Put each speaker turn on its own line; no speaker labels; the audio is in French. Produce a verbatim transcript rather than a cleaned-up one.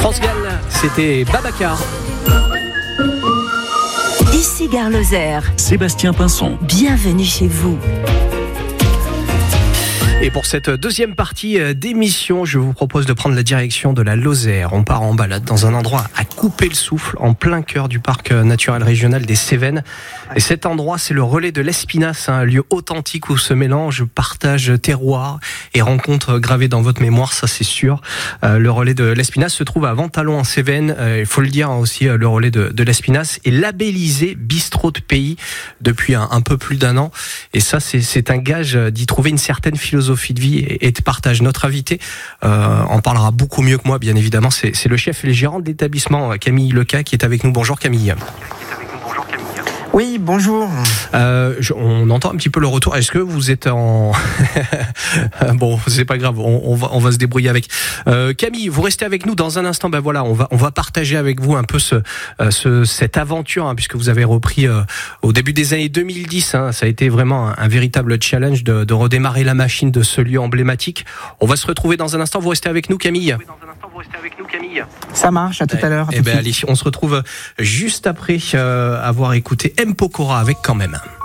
France Gall, c'était Babacar.
Ici Gare Lozère.
Sébastien Pinson.
Bienvenue chez vous.
Et pour cette deuxième partie d'émission, je vous propose de prendre la direction de la Lozère. On part en balade dans un endroit à couper le souffle, en plein cœur du parc naturel régional des Cévennes. Et cet endroit, c'est le relais de l'Espinasse, un lieu authentique où se mélange partage terroir et rencontres gravées dans votre mémoire, ça c'est sûr. Euh, le relais de l'Espinasse se trouve à Ventalon en Cévennes. Euh, il faut le dire aussi, le relais de, de l'Espinasse est labellisé bistrot de pays depuis un, un peu plus d'un an. Et ça, c'est, c'est un gage d'y trouver une certaine philosophie de vie et de partage. Notre invité euh, en parlera beaucoup mieux que moi, bien évidemment. C'est, c'est le chef et le gérant de l'établissement, Camille Leca, qui est avec nous. Bonjour Camille.
Oui, bonjour.
Euh, je, on entend un petit peu le retour. Est-ce que vous êtes en... Bon, c'est pas grave, on, on, va, on va se débrouiller avec. Euh, Camille, vous restez avec nous dans un instant. Ben voilà, on va, on va partager avec vous un peu ce, euh, ce, cette aventure, hein, puisque vous avez repris euh, au début des années deux mille dix. Hein, ça a été vraiment un, un véritable challenge de, de redémarrer la machine de ce lieu emblématique. On va se retrouver dans un instant. Vous restez avec nous, Camille.
Ça marche, à tout à l'heure.
Eh ben allez, on se retrouve juste après euh, avoir écouté M. Pokora avec Quand même.